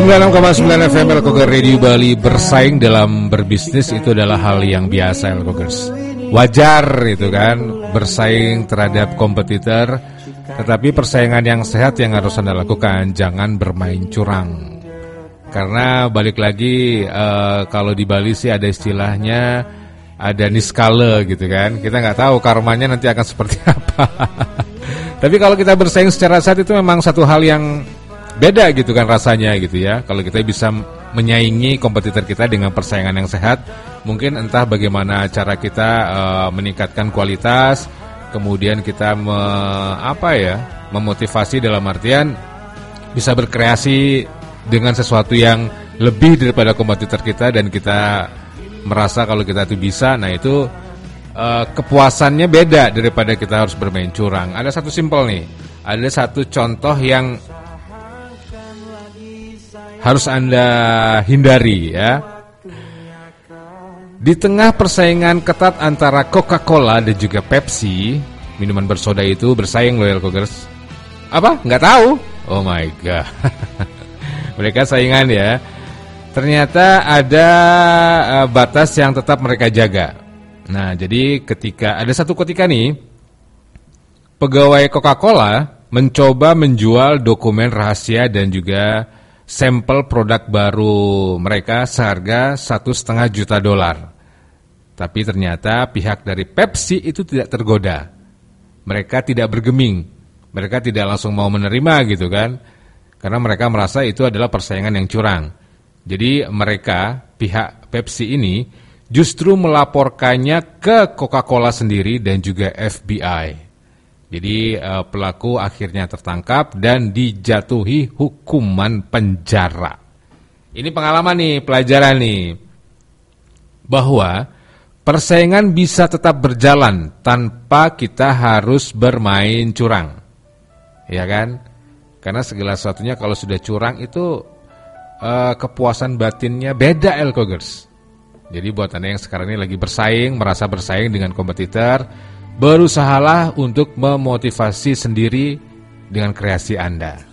96,9 FM Elkoger Radio Bali. Bersaing dalam berbisnis itu adalah hal yang biasa, Elkogers. Wajar itu kan, bersaing terhadap kompetitor. Tetapi persaingan yang sehat yang harus Anda lakukan, jangan bermain curang. Karena balik lagi, kalau di Bali sih ada istilahnya, ada niskala gitu kan. Kita nggak tahu karmanya nanti akan seperti apa. Tapi kalau kita bersaing secara sehat itu memang satu hal yang beda gitu kan rasanya gitu ya. Kalau kita bisa menyaingi kompetitor kita dengan persaingan yang sehat, mungkin entah bagaimana cara kita meningkatkan kualitas, kemudian kita memotivasi dalam artian bisa berkreasi dengan sesuatu yang lebih daripada kompetitor kita, dan kita merasa kalau kita itu bisa. Nah itu kepuasannya beda daripada kita harus bermain curang. Ada satu simpel nih, ada satu contoh yang harus Anda hindari ya. Di tengah persaingan ketat antara Coca-Cola dan juga Pepsi, minuman bersoda itu bersaing loh Elkogers. Apa? Nggak tahu? Oh my god. Mereka saingan ya. Ternyata ada batas yang tetap mereka jaga. Nah, jadi ketika nih pegawai Coca-Cola mencoba menjual dokumen rahasia dan juga sampel produk baru mereka seharga $1,5 juta. Tapi ternyata pihak dari Pepsi itu tidak tergoda. Mereka tidak bergeming. Mereka tidak langsung mau menerima gitu kan. Karena mereka merasa itu adalah persaingan yang curang. Jadi mereka, pihak Pepsi ini justru melaporkannya ke Coca-Cola sendiri dan juga FBI. Jadi pelaku akhirnya tertangkap dan dijatuhi hukuman penjara. Ini pengalaman nih, pelajaran nih, bahwa persaingan bisa tetap berjalan tanpa kita harus bermain curang. Ya kan? Karena segala sesuatunya kalau sudah curang itu kepuasan batinnya beda, Elkogers. Jadi buat Anda yang sekarang ini lagi bersaing, merasa bersaing dengan kompetitor, berusahalah untuk memotivasi sendiri dengan kreasi Anda.